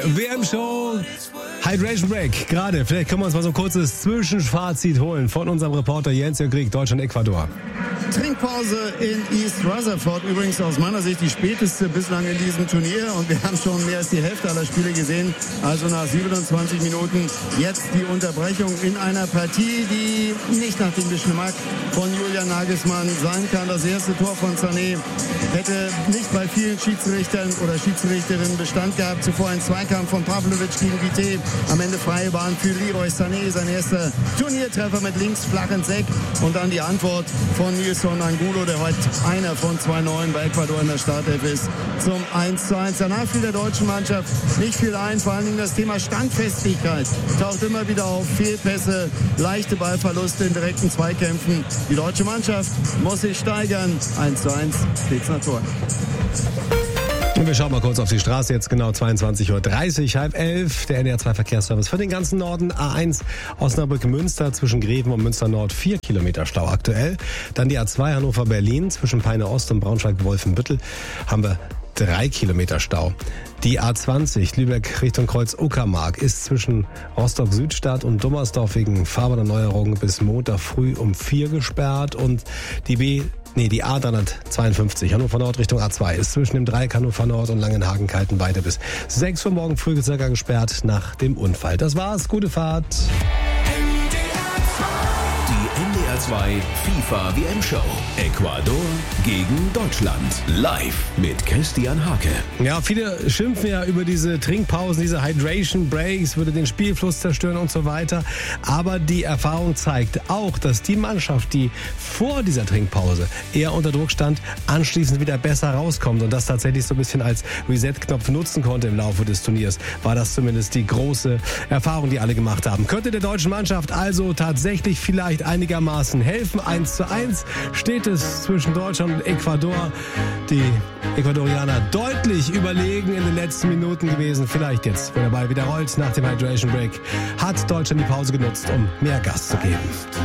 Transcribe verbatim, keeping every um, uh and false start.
W M-Show, Hydration Break, gerade. Vielleicht können wir uns mal so ein kurzes Zwischenfazit holen von unserem Reporter Jens-Jörg Grieg, Deutschland-Ecuador. Trinkpause in East Rutherford, übrigens aus meiner Sicht die späteste bislang in diesem Turnier, und wir haben schon mehr als die Hälfte aller Spiele gesehen, also nach siebenundzwanzig Minuten jetzt die Unterbrechung in einer Partie, die nicht nach dem Geschmack von Julian Nagelsmann sein kann. Das erste Tor von Sané hätte nicht bei vielen Schiedsrichtern oder Schiedsrichterinnen Bestand gehabt. Zuvor ein Zweikampf von Pavlovic gegen Vité, am Ende freie Bahn für Leroy Sané, sein erster Turniertreffer mit links flach ins Eck, und dann die Antwort von Nilson Angulo, der heute einer von zwei Neuen bei Ecuador in der Startelf ist, zum eins zu eins. Danach fiel der deutschen Mannschaft nicht viel ein, vor allen Dingen das Thema Standfestigkeit taucht immer wieder auf, Fehlpässe, leichte Ballverluste in direkten Zweikämpfen. Die deutsche Mannschaft muss sich steigern, eins zu eins steht's nach Tor. Und wir schauen mal kurz auf die Straße, jetzt genau zweiundzwanzig Uhr dreißig, halb elf, der N D R zwei Verkehrsservice für den ganzen Norden. A eins Osnabrück-Münster zwischen Greven und Münster-Nord, vier Kilometer Stau aktuell. Dann die A zwei Hannover-Berlin zwischen Peine-Ost und Braunschweig-Wolfenbüttel haben wir drei Kilometer Stau. Die A zwanzig Lübeck Richtung Kreuz Uckermark ist zwischen Rostock-Südstadt und Dummersdorf wegen Fahrbahnerneuerung bis Montag früh um vier gesperrt, und die B Nee, die A dreihundertzweiundfünfzig Hannover Nord Richtung A zwei ist zwischen dem Dreieck Hannover Nord und Langenhagen-Kaltenweide bis sechs Uhr morgen früh circa gesperrt nach dem Unfall. Das war's, gute Fahrt. Die N D R zwei FIFA W M-Show. Ecuador gegen Deutschland. Live mit Christian Hake. Ja, viele schimpfen ja über diese Trinkpausen, diese Hydration Breaks, würde den Spielfluss zerstören und so weiter. Aber die Erfahrung zeigt auch, dass die Mannschaft, die vor dieser Trinkpause eher unter Druck stand, anschließend wieder besser rauskommt und das tatsächlich so ein bisschen als Reset-Knopf nutzen konnte im Laufe des Turniers. War das zumindest die große Erfahrung, die alle gemacht haben. Könnte der deutschen Mannschaft also tatsächlich vielleicht einigermaßen helfen. eins zu eins steht es zwischen Deutschland und Ecuador. Die Ecuadorianer deutlich überlegen in den letzten Minuten gewesen. Vielleicht jetzt, wenn der Ball wieder rollt nach dem Hydration Break, hat Deutschland die Pause genutzt, um mehr Gas zu geben.